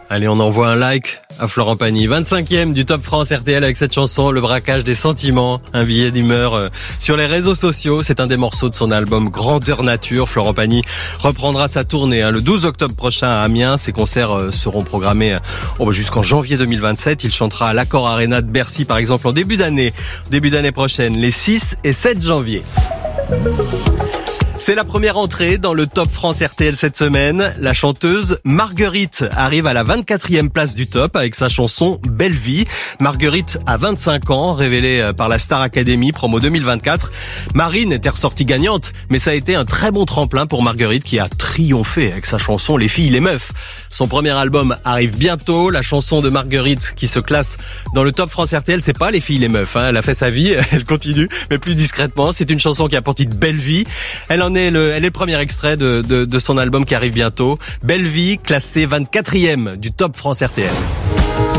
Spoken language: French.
Allez, on envoie un like à Florent Pagny. 25e du Top France RTL avec cette chanson, Le braquage des sentiments, un billet d'humeur sur les réseaux sociaux. C'est un des morceaux de son album Grandeur Nature. Florent Pagny reprendra sa tournée le 12 octobre prochain à Amiens. Ses concerts seront programmés jusqu'en janvier 2027. Il chantera à l'Accor Arena de Bercy par exemple en début d'année prochaine, les 6 et 7 janvier. C'est la première entrée dans le Top France RTL cette semaine. La chanteuse Marguerite arrive à la 24e place du top avec sa chanson Belle Vie. Marguerite a 25 ans, révélée par la Star Academy promo 2024. Marine était ressortie gagnante, mais ça a été un très bon tremplin pour Marguerite qui a triomphé avec sa chanson Les filles, les meufs. Son premier album arrive bientôt. La chanson de Marguerite qui se classe dans le Top France RTL, c'est pas Les filles, les meufs. Elle a fait sa vie, elle continue, mais plus discrètement. C'est une chanson qui a pour titre Belle Vie. Elle est le premier extrait de son album qui arrive bientôt. Belle Vie, classée 24e du Top France RTL.